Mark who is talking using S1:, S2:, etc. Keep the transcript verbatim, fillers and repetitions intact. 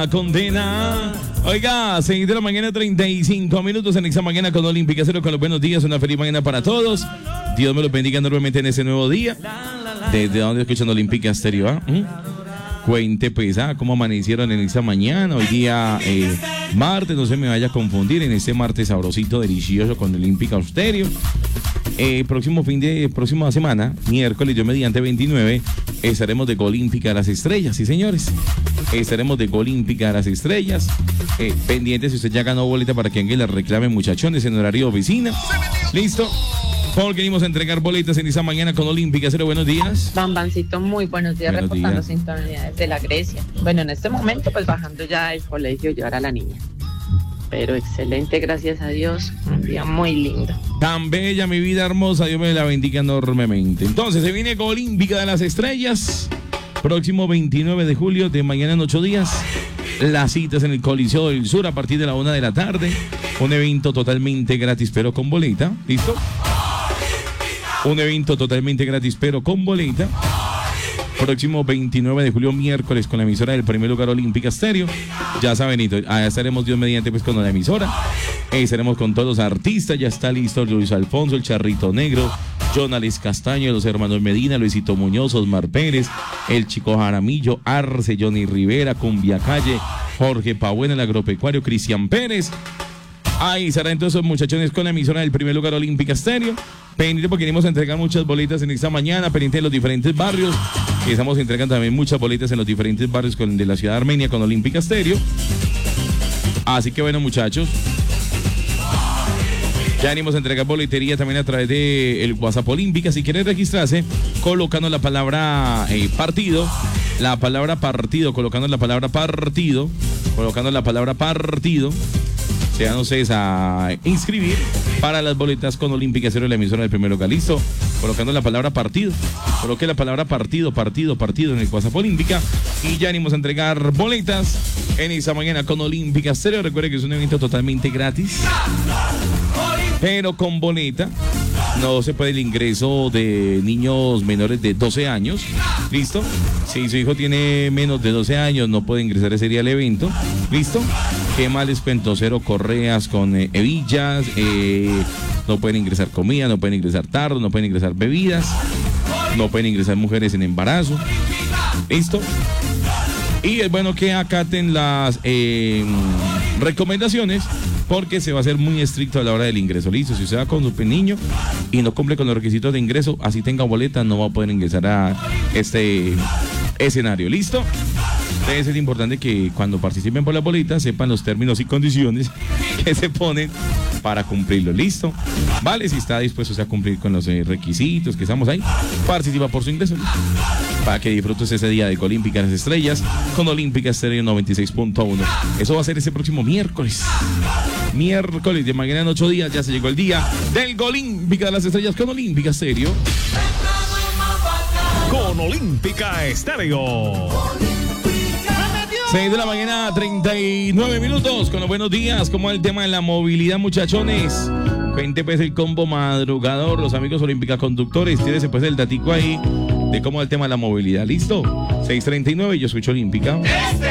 S1: la condena. Oiga, seis de la mañana, treinta y cinco minutos en esta mañana con Olímpica Cero, con los buenos días. Una feliz mañana para todos. Dios me los bendiga enormemente en ese nuevo día. ¿Desde dónde escuchan Olímpica Stereo? ¿Ah? ¿Mm? Cuente pues, ¿ah? ¿Cómo amanecieron en esta mañana? Hoy día eh, martes, no se me vaya a confundir, en este martes sabrosito, delicioso con Olímpica Stereo. Eh, próximo fin de próxima semana, miércoles, yo mediante veintinueve, estaremos de Olímpica a las Estrellas, sí señores. Estaremos de Olímpica a las Estrellas. Eh, pendientes si usted ya ganó boleta para que alguien la reclame, muchachones, en horario de oficina. ¿Listo? Porque venimos a entregar boletas en esa mañana con Olímpica Cero. Buenos días.
S2: Bambancito, muy buenos días,
S1: buenos
S2: reportando
S1: días.
S2: sintonía desde la Grecia. Bueno, en este momento, pues bajando ya del colegio, llevar a la niña. Pero excelente, gracias a Dios. Un día muy lindo.
S1: Tan bella, mi vida hermosa. Dios me la bendiga enormemente. Entonces, se viene con Olímpica de las Estrellas. Próximo veintinueve de julio, de mañana en ocho días. Las citas en el Coliseo del Sur a partir de la una de la tarde. Un evento totalmente gratis, pero con boleta. ¿Listo? Un evento totalmente gratis, pero con boleta. Próximo veintinueve de julio, miércoles, con la emisora del primer lugar Olímpica Stereo. Ya saben, allá estaremos Dios mediante pues con la emisora. Eh, estaremos con todos los artistas. Ya está listo Luis Alfonso, el Charrito Negro, Jonales Castaño, los hermanos Medina, Luisito Muñoz, Osmar Pérez, el Chico Jaramillo, Arce, Johnny Rivera, Cumbia Calle, Jorge Pabuena, el agropecuario, Cristian Pérez. Ahí será entonces, muchachones, con la emisora del primer lugar Olímpica Stereo. Pendiente porque venimos a entregar muchas boletas en esta mañana, pendiente de los diferentes barrios. Y estamos entregando también muchas boletas en los diferentes barrios con, de la ciudad de Armenia con Olímpica Stereo. Así que bueno, muchachos, ya venimos a entregar boletería también a través de el WhatsApp Olímpica. Si quieren registrarse, colocando la palabra eh, partido, la palabra partido, colocando la palabra partido, colocando la palabra partido. Se van ustedes a inscribir para las boletas con Olímpica Cero, la emisora del primer lugar. Listo, colocando la palabra partido. Coloque la palabra partido, partido, partido en el WhatsApp Olímpica. Y ya venimos a entregar boletas en esa mañana con Olímpica Cero. Recuerde que es un evento totalmente gratis, pero con boleta. No se puede el ingreso de niños menores de doce años. ¿Listo? Si su hijo tiene menos de doce años, no puede ingresar ese día al evento. ¿Listo? ¿Qué más les cuento? Cero correas con eh, hebillas. Eh, no pueden ingresar comida, no pueden ingresar tarros, no pueden ingresar bebidas. No pueden ingresar mujeres en embarazo. ¿Listo? Y es bueno que acaten las eh, recomendaciones, porque se va a hacer muy estricto a la hora del ingreso. Listo, si usted va con su niño y no cumple con los requisitos de ingreso, así tenga boleta, no va a poder ingresar a este escenario. ¿Listo? Entonces es importante que cuando participen por la boleta sepan los términos y condiciones que se ponen para cumplirlo. ¿Listo? Vale, si está dispuesto a cumplir con los eh, requisitos que estamos ahí, participa por su ingreso, ¿listo? Para que disfrutes ese día de Olímpica las Estrellas con Olímpica Stereo noventa y seis punto uno. Eso va a ser ese próximo miércoles. Miércoles de mañana en ocho días. Ya se llegó el día del Olímpica de las Estrellas con Olímpica Stereo.
S3: Con Olímpica Stereo.
S1: seis de la mañana, treinta y nueve minutos, con los buenos días. Como el tema de la movilidad, muchachones. Cuente pues el combo madrugador, los amigos Olímpica Conductores. Tírese pues el datico ahí de cómo el tema de la movilidad. ¿Listo? seis treinta y nueve, yo escucho Olímpica.
S4: Este